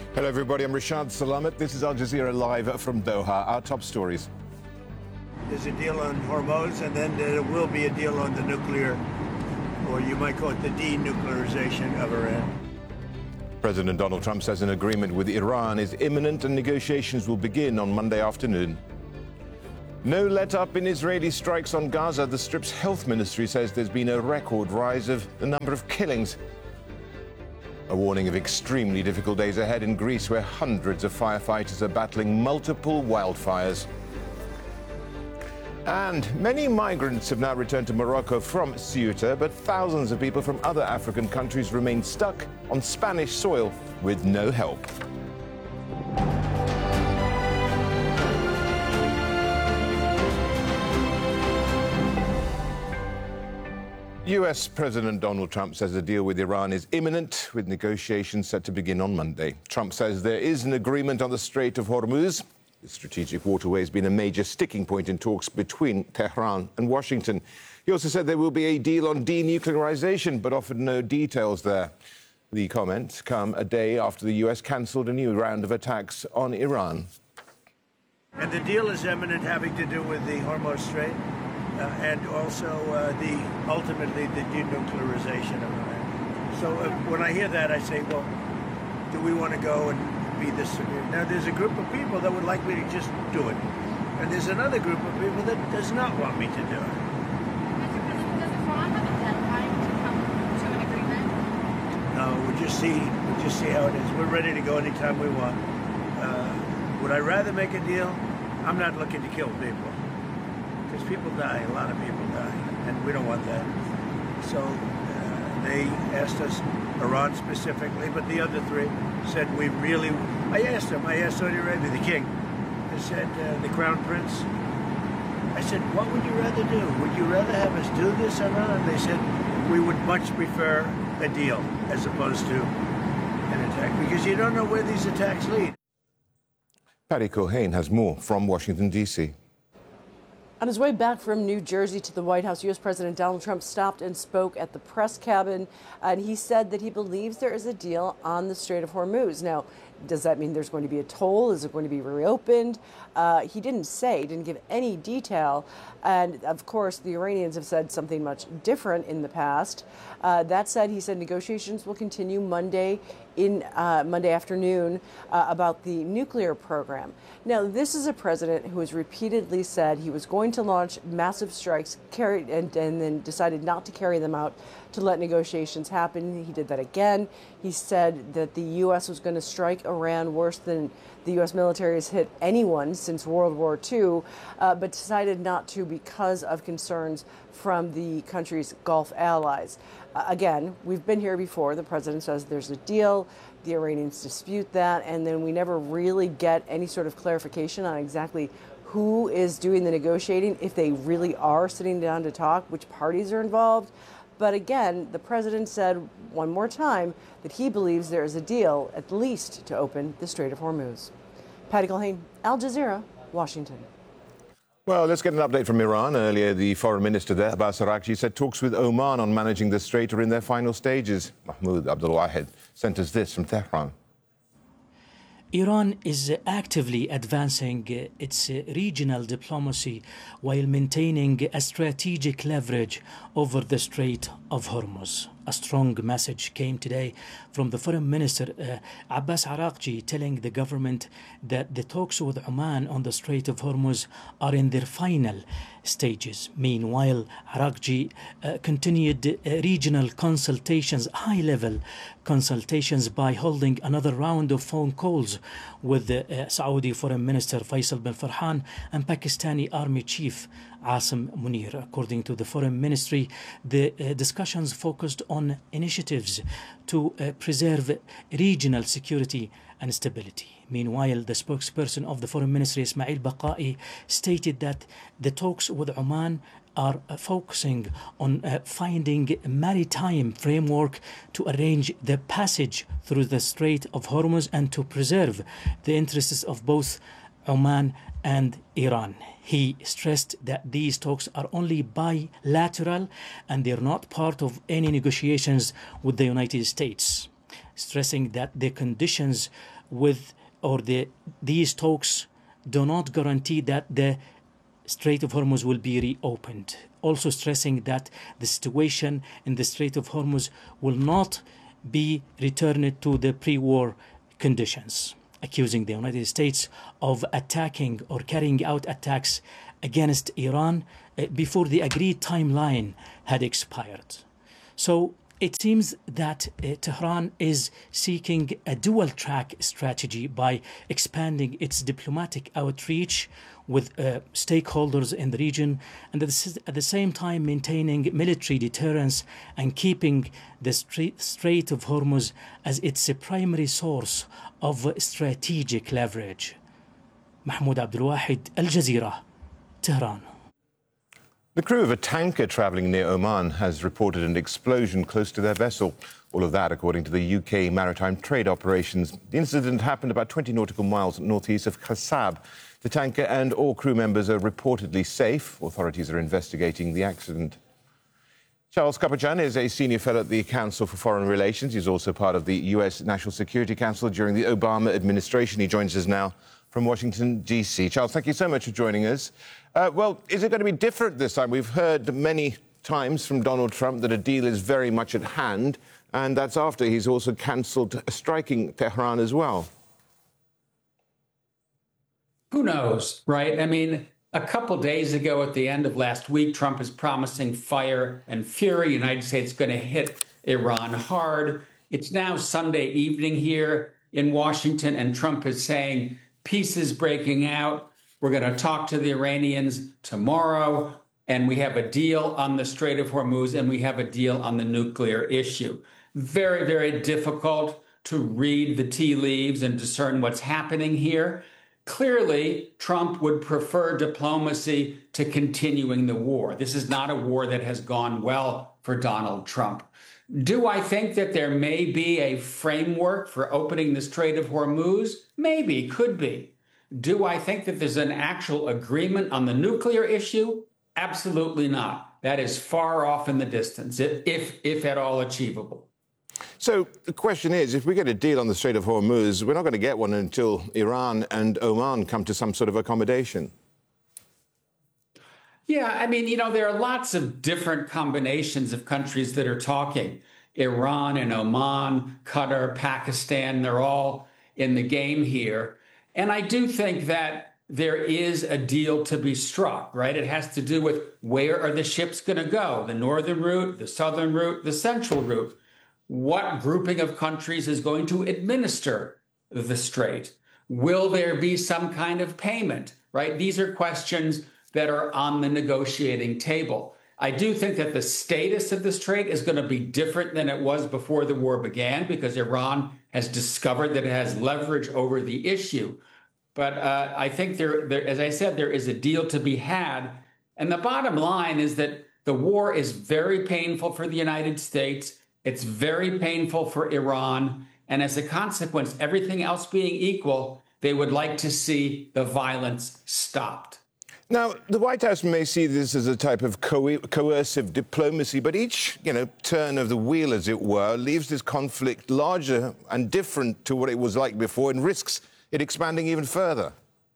Hello everybody, I'm Rashad Salamat. This is Al Jazeera Live from Doha. Our top stories. There's a deal on Hormuz, and then there will be a deal on the nuclear, or you might call it the denuclearization of Iran. President Donald Trump says an agreement with Iran is imminent and negotiations will begin on Monday afternoon. No let-up in Israeli strikes on Gaza. The Strip's health ministry says there's been a record rise of the number of killings. A warning of extremely difficult days ahead in Greece, where hundreds of firefighters are battling multiple wildfires. And many migrants have now returned to Morocco from Ceuta, but thousands of people from other African countries remain stuck on Spanish soil with no help. US President Donald Trump says a deal with Iran is imminent, with negotiations set to begin on Monday. Trump says there is an agreement on the Strait of Hormuz. The strategic waterway has been a major sticking point in talks between Tehran and Washington. He also said there will be a deal on denuclearization, but offered no details there. The comments come a day after the US cancelled a new round of attacks on Iran. And the deal is imminent, having to do with the Hormuz Strait. And also ultimately the denuclearization of Iran. So when I hear that, I say, well, do we want to go and be this severe? Now, there's a group of people that would like me to just do it. And there's another group of people that does not want me to do it. Mr. President, does Iran have a deadline to come to an agreement? No, we'll just see how it is. We're ready to go anytime we want. Would I rather make a deal? I'm not looking to kill people. Because people die, a lot of people die, and we don't want that. So they asked us, Iran specifically, but the other three said I asked Saudi Arabia, the king, I said, the crown prince, I said, what would you rather do? Would you rather have us do this or not? They said, we would much prefer a deal as opposed to an attack, because you don't know where these attacks lead. Patty Culhane has more from Washington, D.C. On his way back from New Jersey to the White House, U.S. President Donald Trump stopped and spoke at the press cabin, and he said that he believes there is a deal on the Strait of Hormuz. Now, does that mean there's going to be a toll? Is it going to be reopened? He didn't give any detail. And of course, the Iranians have said something much different in the past. That said, he said negotiations will continue Monday afternoon about the nuclear program. Now, this is a president who has repeatedly said he was going to launch massive strikes, and then decided not to carry them out to let negotiations happen. He did that again. He said that the U.S. was going to strike Iran worse than the U.S. military has hit anyone since World War II, but decided not to because of concerns from the country's Gulf allies. Again, we've been here before. The president says there's a deal. The Iranians dispute that, and then we never really get any sort of clarification on exactly who is doing the negotiating, if they really are sitting down to talk, which parties are involved. But again, the president said one more time that he believes there is a deal, at least to open the Strait of Hormuz. Patty Culhane, Al Jazeera, Washington. Well, let's get an update from Iran. Earlier, the foreign minister there, Abbas Araghchi, said talks with Oman on managing the strait are in their final stages. Mahmoud Abdulwahed sent us this from Tehran. Iran is actively advancing its regional diplomacy while maintaining a strategic leverage over the Strait of Hormuz. A strong message came today from the Foreign Minister Abbas Araghchi, telling the government that the talks with Oman on the Strait of Hormuz are in their final stages. Meanwhile, Araghchi continued regional consultations, high-level consultations, by holding another round of phone calls with the Saudi Foreign Minister Faisal bin Farhan and Pakistani Army Chief Asim Munir. According to the Foreign Ministry, the discussions focused on initiatives to preserve regional security and stability. Meanwhile, the spokesperson of the Foreign Ministry, Ismail Baqai, stated that the talks with Oman are focusing on finding a maritime framework to arrange the passage through the Strait of Hormuz and to preserve the interests of both Oman and Iran. He stressed that these talks are only bilateral and they're not part of any negotiations with the United States, stressing that the conditions these talks do not guarantee that the Strait of Hormuz will be reopened. Also stressing that the situation in the Strait of Hormuz will not be returned to the pre-war conditions, accusing the United States of attacking or carrying out attacks against Iran before the agreed timeline had expired. So it seems that Tehran is seeking a dual-track strategy by expanding its diplomatic outreach with stakeholders in the region, and at the same time maintaining military deterrence and keeping the Strait of Hormuz as its primary source of strategic leverage. Mahmoud Abdulwahid, Al Jazeera, Tehran. The crew of a tanker travelling near Oman has reported an explosion close to their vessel. All of that, according to the UK Maritime Trade Operations. The incident happened about 20 nautical miles northeast of Khassab. The tanker and all crew members are reportedly safe. Authorities are investigating the accident. Charles Kapachan is a senior fellow at the Council for Foreign Relations. He's also part of the US National Security Council during the Obama administration. He joins us now from Washington, D.C. Charles, thank you so much for joining us. Well, is it going to be different this time? We've heard many times from Donald Trump that a deal is very much at hand, and that's after he's also cancelled striking Tehran as well. Who knows, right? I mean, a couple days ago at the end of last week, Trump is promising fire and fury. The United States is going to hit Iran hard. It's now Sunday evening here in Washington, and Trump is saying peace is breaking out. We're going to talk to the Iranians tomorrow, and we have a deal on the Strait of Hormuz, and we have a deal on the nuclear issue. Very, very difficult to read the tea leaves and discern what's happening here. Clearly, Trump would prefer diplomacy to continuing the war. This is not a war that has gone well for Donald Trump. Do I think that there may be a framework for opening the Strait of Hormuz? Maybe, could be. Do I think that there's an actual agreement on the nuclear issue? Absolutely not. That is far off in the distance, if at all achievable. So the question is, if we get a deal on the Strait of Hormuz, we're not going to get one until Iran and Oman come to some sort of accommodation. Yeah, I mean, there are lots of different combinations of countries that are talking. Iran and Oman, Qatar, Pakistan, they're all in the game here. And I do think that there is a deal to be struck, right? It has to do with where are the ships going to go? The northern route, the southern route, the central route. What grouping of countries is going to administer the strait? Will there be some kind of payment, right? These are questions that are on the negotiating table. I do think that the status of the strait is going to be different than it was before the war began, because Iran has discovered that it has leverage over the issue. But I think there, as I said, there is a deal to be had. And the bottom line is that the war is very painful for the United States. It's very painful for Iran. And as a consequence, everything else being equal, they would like to see the violence stopped. Now, the White House may see this as a type of coercive diplomacy, but each, turn of the wheel, as it were, leaves this conflict larger and different to what it was like before and risks it expanding even further.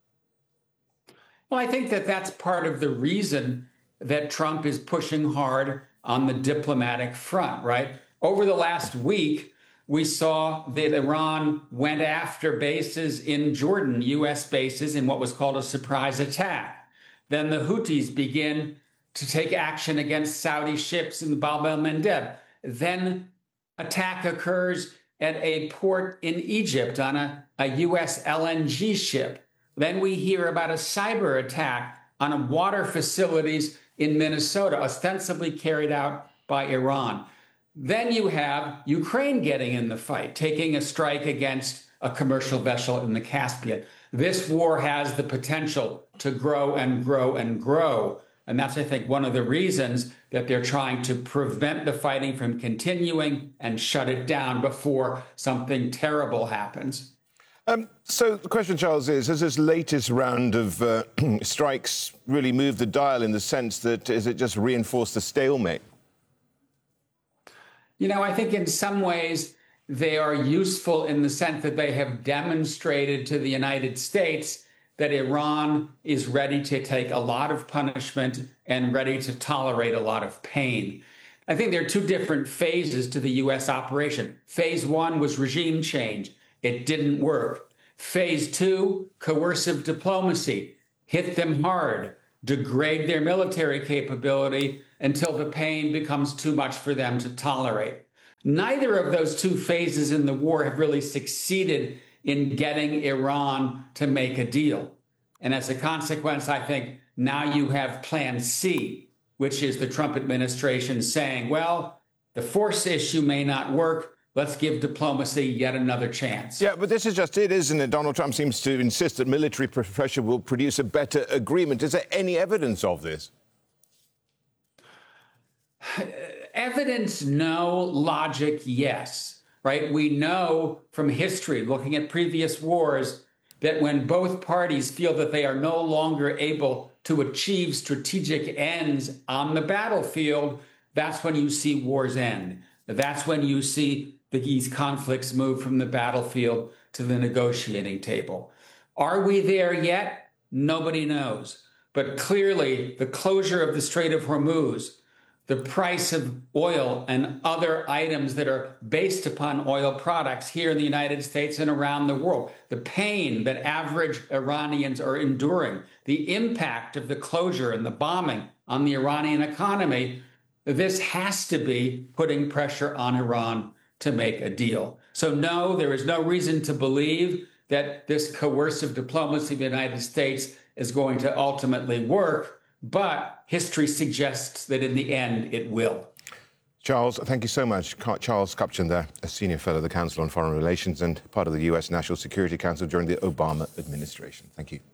Well, I think that that's part of the reason that Trump is pushing hard on the diplomatic front, right? Over the last week, we saw that Iran went after bases in Jordan, U.S. bases, in what was called a surprise attack. Then the Houthis begin to take action against Saudi ships in Bab el-Mandeb. Then attack occurs at a port in Egypt on a U.S. LNG ship. Then we hear about a cyber attack on water facilities in Minnesota, ostensibly carried out by Iran. Then you have Ukraine getting in the fight, taking a strike against a commercial vessel in the Caspian. This war has the potential to grow and grow and grow. And that's, I think, one of the reasons that they're trying to prevent the fighting from continuing and shut it down before something terrible happens. So the question, Charles, is, has this latest round of strikes really moved the dial in the sense that, is it just reinforced the stalemate? I think in some ways they are useful in the sense that they have demonstrated to the United States that Iran is ready to take a lot of punishment and ready to tolerate a lot of pain. I think there are two different phases to the U.S. operation. Phase one was regime change. It didn't work. Phase two, coercive diplomacy. Hit them hard, degrade their military capability until the pain becomes too much for them to tolerate. Neither of those two phases in the war have really succeeded in getting Iran to make a deal. And as a consequence, I think now you have Plan C, which is the Trump administration saying, well, the force issue may not work. Let's give diplomacy yet another chance. Yeah, but this is just it, isn't it? Donald Trump seems to insist that military pressure will produce a better agreement. Is there any evidence of this? Evidence, no. Logic, yes. Right? We know from history, looking at previous wars, that when both parties feel that they are no longer able to achieve strategic ends on the battlefield, that's when you see wars end. That's when you see these conflicts move from the battlefield to the negotiating table. Are we there yet? Nobody knows. But clearly, the closure of the Strait of Hormuz, the price of oil and other items that are based upon oil products here in the United States and around the world, the pain that average Iranians are enduring, the impact of the closure and the bombing on the Iranian economy, this has to be putting pressure on Iran to make a deal. So no, there is no reason to believe that this coercive diplomacy of the United States is going to ultimately work. But history suggests that in the end, it will. Charles, thank you so much. Charles Kupchan there, a senior fellow of the Council on Foreign Relations and part of the U.S. National Security Council during the Obama administration. Thank you.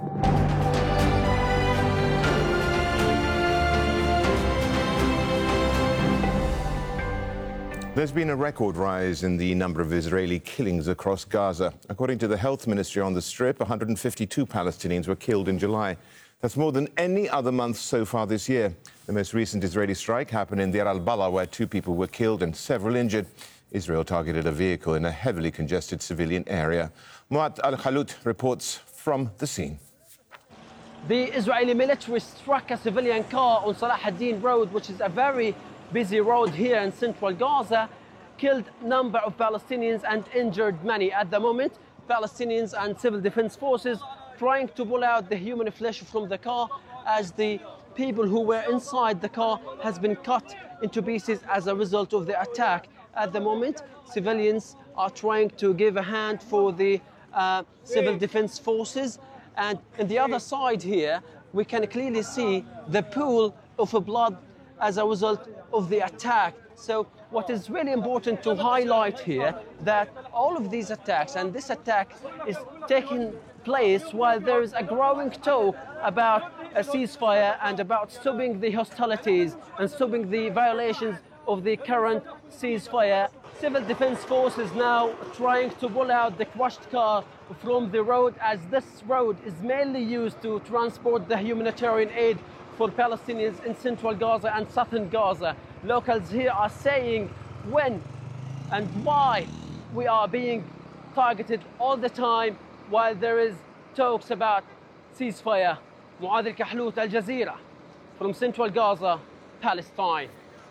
There's been a record rise in the number of Israeli killings across Gaza. According to the Health Ministry on the Strip, 152 Palestinians were killed in July. That's more than any other month so far this year. The most recent Israeli strike happened in Deir al-Balah, where 2 people were killed and several injured. Israel targeted a vehicle in a heavily congested civilian area. Muad al-Khalut reports from the scene. The Israeli military struck a civilian car on Salah ad-Din Road, which is a very busy road here in central Gaza, killed a number of Palestinians and injured many. At the moment, Palestinians and civil defense forces trying to pull out the human flesh from the car, as the people who were inside the car has been cut into pieces as a result of the attack. At the moment, civilians are trying to give a hand for the civil defense forces. And on the other side here, we can clearly see the pool of blood as a result of the attack. So what is really important to highlight here, that all of these attacks, and this attack is taking place while there is a growing talk about a ceasefire and about stopping the hostilities and stopping the violations of the current ceasefire. Civil defense forces now trying to pull out the crushed car from the road, as this road is mainly used to transport the humanitarian aid for Palestinians in central Gaza and southern Gaza. Locals here are saying when and why we are being targeted all the time while there is talks about ceasefire. Muad al-Khalut, Al Jazeera, from central Gaza, Palestine.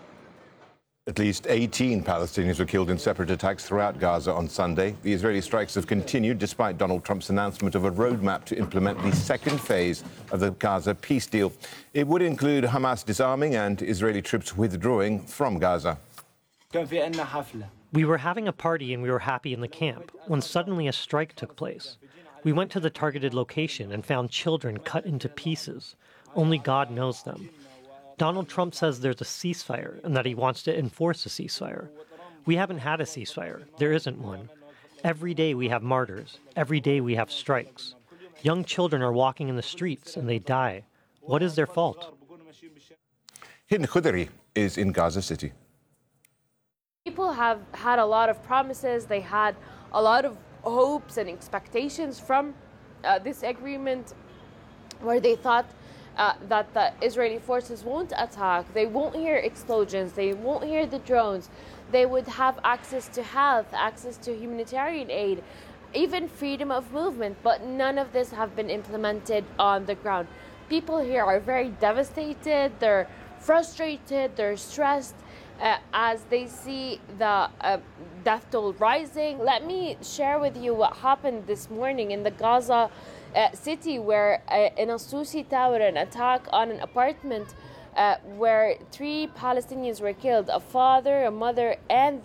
At least 18 Palestinians were killed in separate attacks throughout Gaza on Sunday. The Israeli strikes have continued despite Donald Trump's announcement of a roadmap to implement the second phase of the Gaza peace deal. It would include Hamas disarming and Israeli troops withdrawing from Gaza. We were having a party and we were happy in the camp when suddenly a strike took place. We went to the targeted location and found children cut into pieces. Only God knows them. Donald Trump says there's a ceasefire and that he wants to enforce a ceasefire. We haven't had a ceasefire. There isn't one. Every day we have martyrs. Every day we have strikes. Young children are walking in the streets and they die. What is their fault? Hind Khudri is in Gaza City. People have had a lot of promises. They had a lot of hopes and expectations from this agreement, where they thought that the Israeli forces won't attack, they won't hear explosions, they won't hear the drones, they would have access to health, access to humanitarian aid, even freedom of movement, but none of this have been implemented on the ground. People here are very devastated, they're frustrated, they're stressed as they see the death toll rising. Let me share with you what happened this morning in the Gaza city, where in a Susi tower, an attack on an apartment where 3 Palestinians were killed, a father, a mother, and